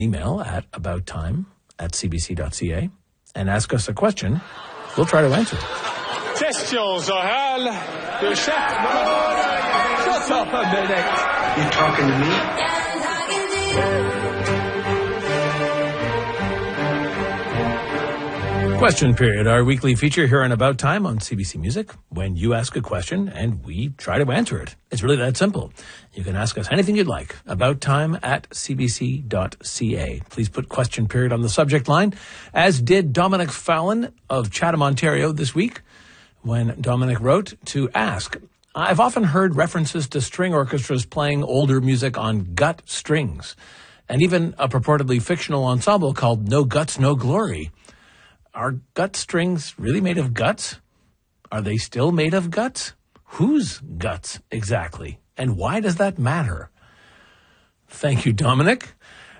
email at abouttime@cbc.ca and ask us a question. We'll try to answer it. Questions orales de chaque... Shut up a minute. You talking to me? Question Period, our weekly feature here on About Time on CBC Music, when you ask a question and we try to answer it. It's really that simple. You can ask us anything you'd like. abouttime@cbc.ca. Please put Question Period on the subject line, as did Dominic Fallon of Chatham, Ontario this week, when Dominic wrote to ask, I've often heard references to string orchestras playing older music on gut strings, and even a purportedly fictional ensemble called No Guts, No Glory. Are gut strings really made of guts? Are they still made of guts? Whose guts exactly? And why does that matter? Thank you, Dominic.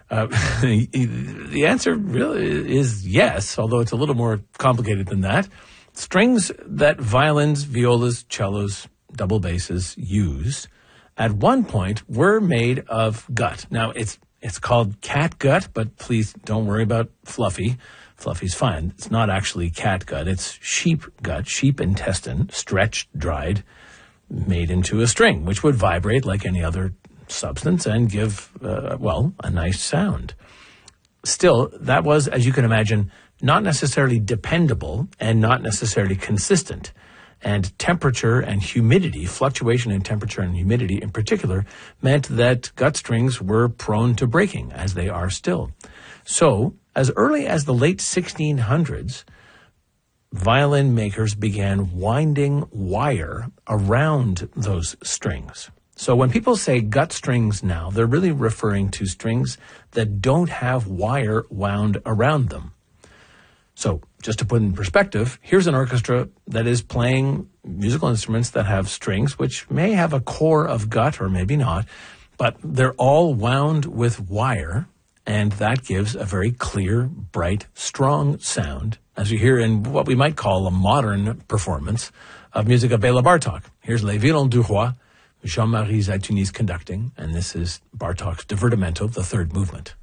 The answer really is yes, although it's a little more complicated than that. Strings that violins, violas, cellos, double basses use at one point were made of gut. Now, it's called cat gut, but please don't worry about Fluffy. Fluffy's fine. It's not actually cat gut. It's sheep gut, sheep intestine, stretched, dried, made into a string, which would vibrate like any other substance and give, a nice sound. Still, that was, as you can imagine, not necessarily dependable and not necessarily consistent. And temperature and humidity, fluctuation in temperature and humidity in particular, meant that gut strings were prone to breaking, as they are still. So, as early as the late 1600s, violin makers began winding wire around those strings. So when people say gut strings now, they're really referring to strings that don't have wire wound around them. So just to put in perspective, here's an orchestra that is playing musical instruments that have strings, which may have a core of gut or maybe not, but they're all wound with wire. And that gives a very clear, bright, strong sound, as you hear in what we might call a modern performance of music of Béla Bartók. Here's Les Violons du Roi, Jean-Marie Zaitunis conducting, and this is Bartók's Divertimento, the third movement.